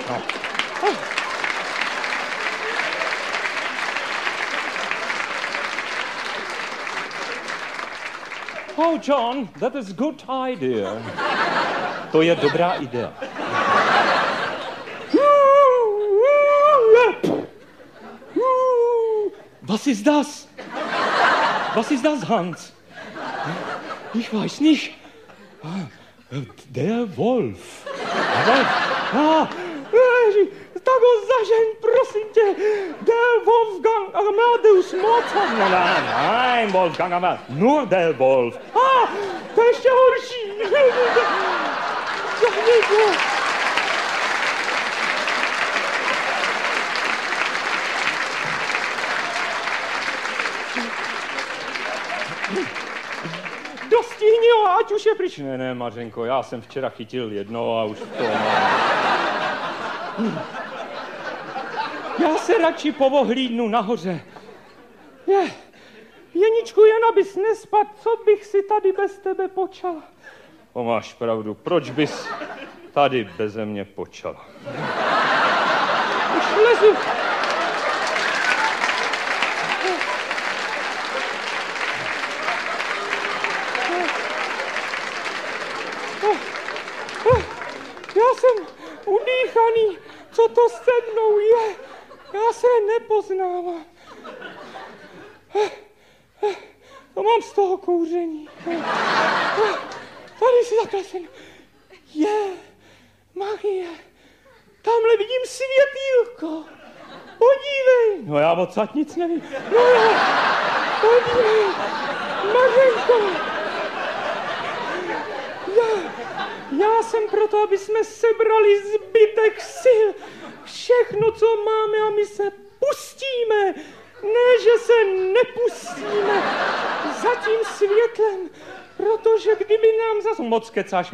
No. Oh, John, that is good idea. To je dobrá idea. Was ist das? Was ist das, Hans? Ich weiß nicht. Der Wolf. Tak ho zažeň, prosím tě. Der Wolfgang Amadeus Mozart. Nein, Wolfgang Amadeus. Nur der Wolf. To je ještě horší. Dostihni ho, ať už je pryč. Ne, Mařenko, já jsem včera chytil jedno a už to mám. Já se radši povohlídnu nahoře. Jeničku, jen abys nespad, co bych si tady bez tebe počala? Máš pravdu, proč bys tady beze mě počala? Už lezu. Já jsem udýchaný, co to se mnou je? Já se nepoznávám. To mám z toho kouření. Tady si takhle jsem. Marie, tamhle vidím světýlko. Podívej. No já odsud nic nevím. No, podívej. Mařenko. Já jsem proto, aby jsme sebrali zbytek sil. Všechno, co máme, a my se pustíme. Ne, že se nepustíme za tím světlem, protože kdyby nám zas... Moc kecáš.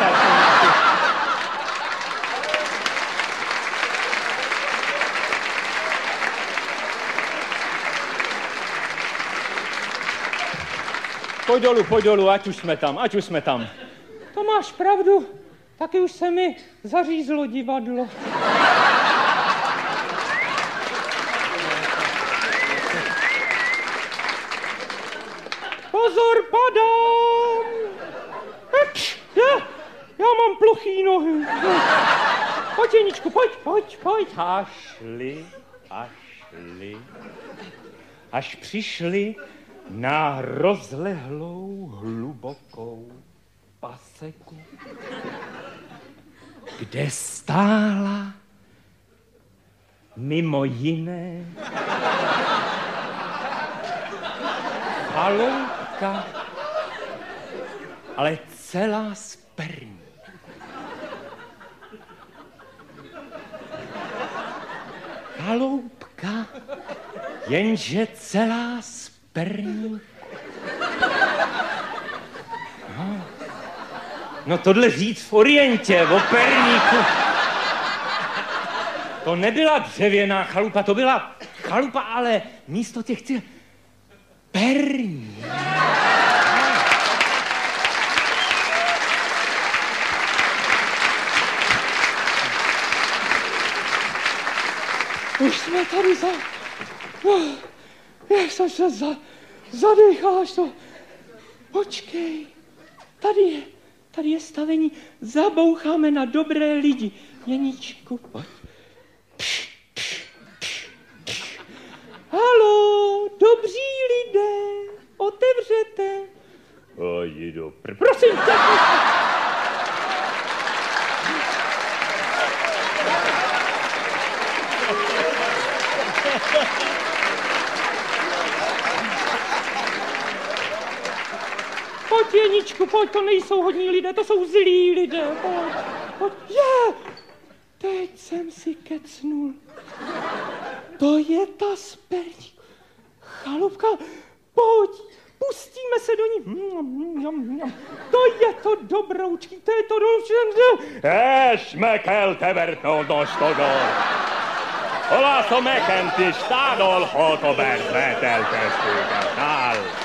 Pojď dolů, ať už jsme tam. To máš pravdu, taky už se mi zařízlo divadlo. Pozor, padám! Já mám plochý nohy. Pojď, Jeničku, pojď. Až přišli na rozlehlou, hlubokou paseku, kde stála mimo jiné chaloupka, ale celá z perní. Chaloupka, jenže celá z perní. No tohle říct v Orientě, o perníku. To nebyla dřevěná chalupa, to byla chalupa, ale místo těch perní. Už jsme tady jak jsem se zadechal až to. Počkej, tady je stavení, zaboucháme na dobré lidi. Jeničku, pojď. Haló, dobří lidé, otevřete. Prosím tě. Pojď, Jeničku, pojď, to nejsou hodní lidé, to jsou zlí lidé, pojď. Teď jsem si kecnul. To je ta z perníku. Chalupka, pojď, pustíme se do ní. To je to dobroučký, to je to dobroučký. Esmekel tevertoldos todor. Olászom megkentis, tádol, hotober, veteltestőket, áll.